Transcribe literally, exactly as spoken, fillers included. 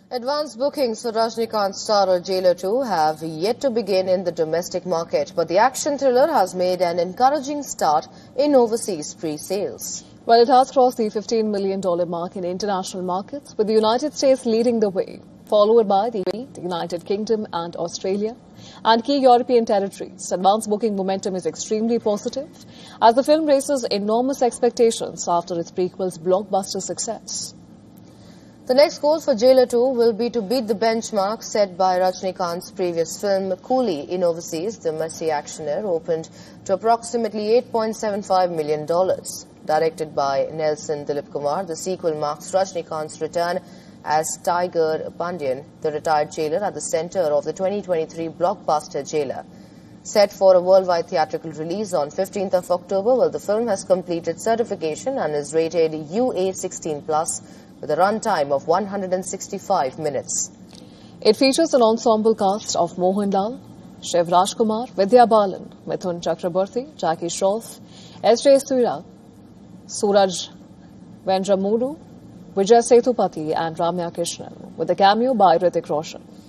Advance bookings for Rajinikanth's starrer Jailer two have yet to begin in the domestic market, but the action thriller has made an encouraging start in overseas pre-sales. Well, it has crossed the fifteen million dollars mark in international markets, with the United States leading the way, followed by the United Kingdom and Australia, and key European territories. Advance booking momentum is extremely positive, as the film raises enormous expectations after its prequel's blockbuster success. The next goal for Jailer two will be to beat the benchmark set by Rajinikanth's previous film Coolie in overseas. The messy actioner opened to approximately eight point seven five million dollars. Directed by Nelson Dilip Kumar, the sequel marks Rajinikanth's return as Tiger Pandian, the retired jailer at the center of the twenty twenty-three blockbuster Jailer. Set for a worldwide theatrical release on fifteenth of October, well, the film has completed certification and is rated U A sixteen plus, with a runtime of one hundred sixty-five minutes. It features an ensemble cast of Mohanlal, Shiv Rajkumar, Vidya Balan, Mithun Chakraborty, Jackie Shroff, S J Surya, Suraj Vendramudu, Vijay Sethupathi and Ramya Krishnan, with a cameo by Hrithik Roshan.